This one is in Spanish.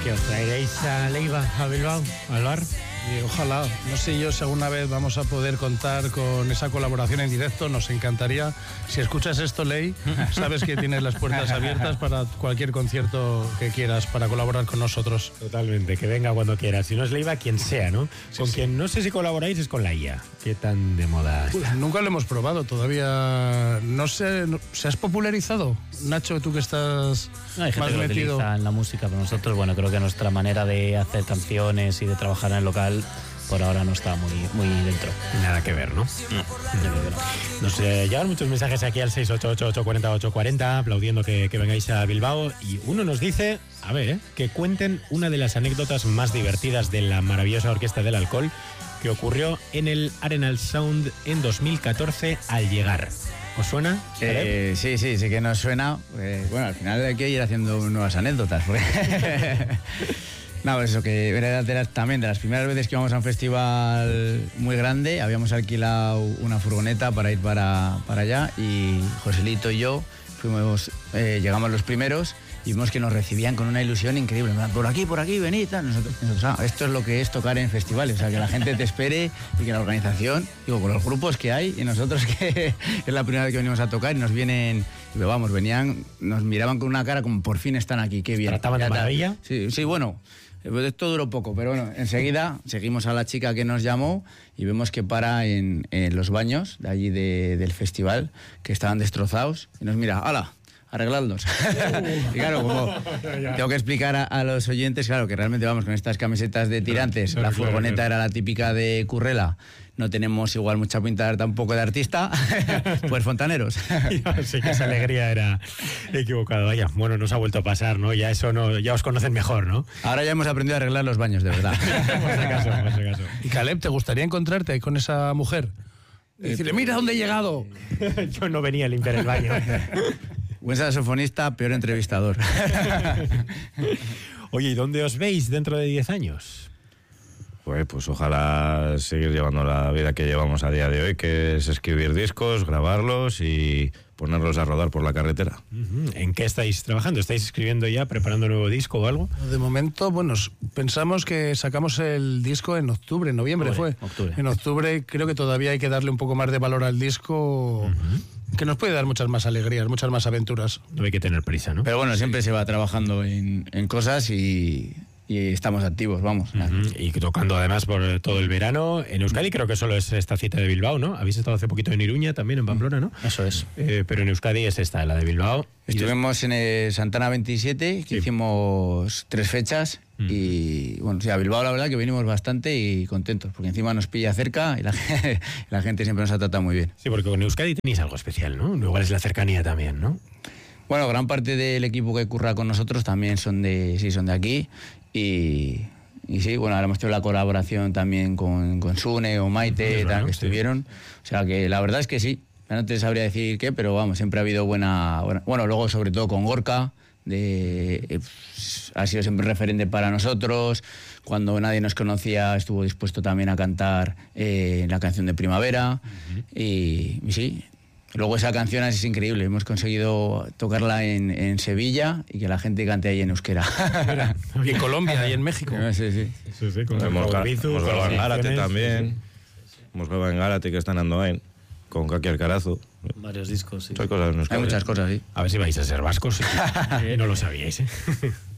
¿Que os traeréis a Leiva, a Bilbao, al bar? Y ojalá, no sé yo si alguna vez vamos a poder contar con esa colaboración en directo, nos encantaría. Si escuchas esto, Ley, sabes que tienes las puertas abiertas para cualquier concierto que quieras para colaborar con nosotros. Totalmente, que venga cuando quiera. Si no es Leiva, quien sea, ¿no? Con quien no sé si colaboráis es con la IA. ¿Qué tan de moda está? Pues nunca lo hemos probado, todavía no sé, ¿se has popularizado? Nacho, tú que estás hay gente más que lo metido utiliza en la música, pero nosotros, bueno, creo que nuestra manera de hacer canciones y de trabajar en el local por ahora no está muy dentro. Nada que ver, ¿no? Nos llegan muchos mensajes aquí al 688-840-840 aplaudiendo que vengáis a Bilbao, y uno nos dice, a ver, que cuenten una de las anécdotas más divertidas de la maravillosa Orquesta del Alcohol que ocurrió en el Arenal Sound en 2014 al llegar. ¿Os suena? Sí que nos suena. Bueno, al final hay que ir haciendo nuevas anécdotas. No, pues eso, que era también de las primeras veces que íbamos a un festival muy grande. Habíamos alquilado una furgoneta para ir para allá, y Joselito y yo llegamos los primeros y vimos que nos recibían con una ilusión increíble. Por aquí, venid. Nosotros, esto es lo que es tocar en festivales, o sea, que la gente te espere y que la organización, con los grupos que hay, y nosotros que es la primera vez que venimos a tocar y nos vienen, venían, nos miraban con una cara como por fin están aquí, qué bien. ¿Trataban de maravilla? Sí, bueno. Esto duró poco, pero bueno, enseguida seguimos a la chica que nos llamó y vemos que para en los baños de allí del festival, que estaban destrozados, y nos mira, ¡hala! Arregladlos. Y claro, como tengo que explicar a los oyentes, claro, que realmente vamos con estas camisetas de tirantes, la furgoneta era la típica de Currela, no tenemos igual mucha pinta tampoco de artista, pues fontaneros. Sí que esa alegría era equivocada. Vaya, bueno, nos ha vuelto a pasar, ¿no? Ya eso no, ya os conocen mejor, ¿no? Ahora ya hemos aprendido a arreglar los baños, de verdad. Por si acaso. Y Caleb, ¿te gustaría encontrarte con esa mujer? Y decirle, mira dónde he llegado. Yo no venía a limpiar el baño. Buen saxofonista, peor entrevistador. Oye, ¿y dónde os veis dentro de 10 años? Pues ojalá seguir llevando la vida que llevamos a día de hoy, que es escribir discos, grabarlos y ponerlos a rodar por la carretera. ¿En qué estáis trabajando? ¿Estáis escribiendo ya, preparando un nuevo disco o algo? De momento, bueno, pensamos que sacamos el disco en octubre, noviembre fue. Octubre. En octubre creo que todavía hay que darle un poco más de valor al disco, que nos puede dar muchas más alegrías, muchas más aventuras. No hay que tener prisa, ¿no? Pero bueno, siempre se va trabajando en cosas y estamos activos, vamos. Y tocando además por todo el verano. En Euskadi creo que solo es esta cita de Bilbao, ¿no? Habéis estado hace poquito en Iruña, también en Pamplona, ¿no? Eso es. Pero en Euskadi es esta, la de Bilbao. Estuvimos en el Santana 27, que hicimos 3 fechas. Y bueno, sí, a Bilbao la verdad que venimos bastante y contentos, porque encima nos pilla cerca y la gente siempre nos ha tratado muy bien. Sí, porque con Euskadi tenéis algo especial, ¿no? Igual es la cercanía también, ¿no? Bueno, gran parte del equipo que curra con nosotros también son de aquí. Y sí, bueno, ahora hemos tenido la colaboración también con Sune o Maite, que estuvieron. O sea que la verdad es que sí. No te sabría decir qué, pero vamos, siempre ha habido buena. Bueno, luego sobre todo con Gorka, ha sido siempre referente para nosotros. Cuando nadie nos conocía estuvo dispuesto también a cantar la canción de Primavera. Y sí. Luego esa canción es increíble, hemos conseguido tocarla en Sevilla y que la gente cante ahí en euskera. Y en Colombia y en México. Sí, Hemos grabado en Gárate también. Hemos grabado en Gárate, que está en Andoain, con Kaki Alcarazo. Varios discos, sí. Hay cosas en euskera. Hay muchas cosas, sí. A ver si vais a ser vascos. No lo sabíais, ¿eh?